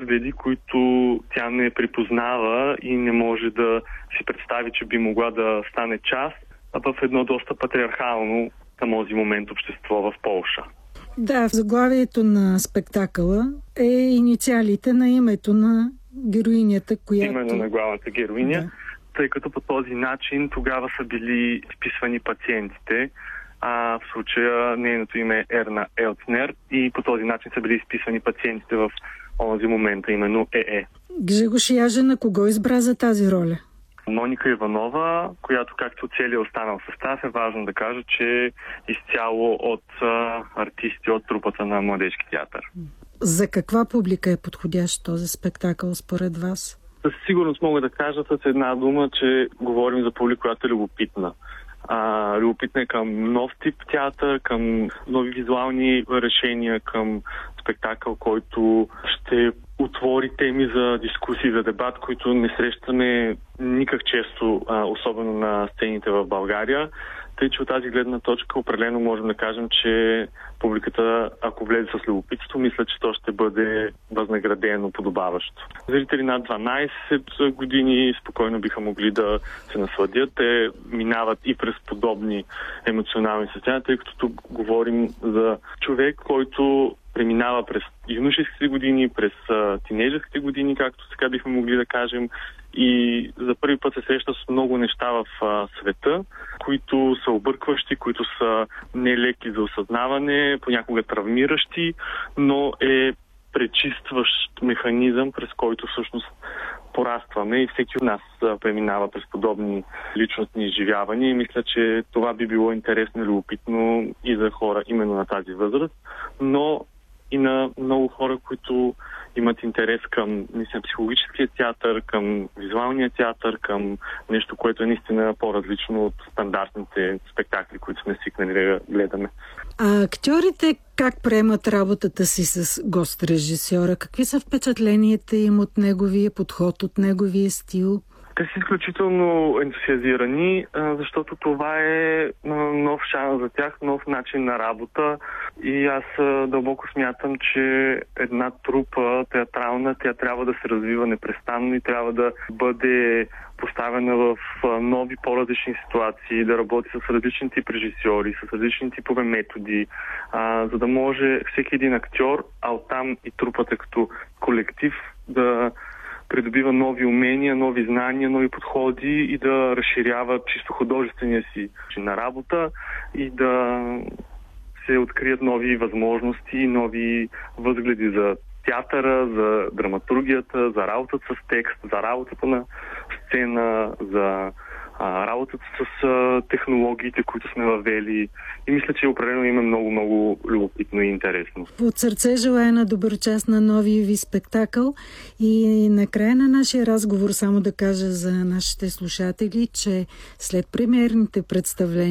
възгледи, които тя не припознава и не може да си представи, че би могла да стане част в едно доста патриархално към този момент общество в Полша. Да, в заглавието на спектакъла е инициалите на името на героинята, която... Именно на главната героиня, да. Тъй като по този начин тогава са били изписвани пациентите, в случая нейното име е Ерна Елцнер и по този начин са били изписвани пациентите в онзи момент, именно ЕЕ. Гжегош Яжена кого избра за тази роля? Моника Иванова, която както целият останал състав е важно да кажа, че е изцяло от артисти от трупата на Младежки театър. За каква публика е подходящ този спектакъл според вас? Със сигурност мога да кажа с една дума, че говорим за публика, която е любопитна. Любопитна е към нов тип театър, към нови визуални решения, към спектакъл, който ще отвори теми за дискусии, за дебат, които не срещаме никак често, особено на сцените в България. Тъй, че от тази гледна точка определено можем да кажем, че публиката, ако влезе с любопитство, мисля, че то ще бъде възнаградено подобаващо. Зрители над 12 години спокойно биха могли да се насладят. Те минават и през подобни емоционални състояния, тъй като тук говорим за човек, който преминава през юношеските години, през тинейджерските години, както сега бихме могли да кажем, и за първи път се среща с много неща в света, които са объркващи, които са нелеки за осъзнаване, понякога травмиращи, но е пречистващ механизъм, през който всъщност порастваме и всеки от нас преминава през подобни личностни изживявания и мисля, че това би било интересно и любопитно и за хора именно на тази възраст, но и на много хора, които имат интерес към психологическия театър, към визуалния театър, към нещо, което е наистина по-различно от стандартните спектакли, които сме свикнали да гледаме. А актьорите как приемат работата си с гост-режисьора? Какви са впечатленията им от неговия подход, от неговия стил? Те са изключително ентусиазирани, защото това е нов шанс за тях, нов начин на работа и аз дълбоко смятам, че една трупа театрална, тя трябва да се развива непрестанно и трябва да бъде поставена в нови, по-различни ситуации, да работи с различни тип режисьори, с различни типове методи, за да може всеки един актьор, а оттам и трупата като колектив да придобива нови умения, нови знания, нови подходи и да разширява чисто художествения си на работа и да се открият нови възможности, нови възгледи за театъра, за драматургията, за работата с текст, за работата на сцена, за работата с технологиите, които сме въвели. И мисля, че определено има много любопитно и интересно. От сърце желая на добър час на новия ви спектакъл. И накрая на нашия разговор само да кажа за нашите слушатели, че след премиерните представления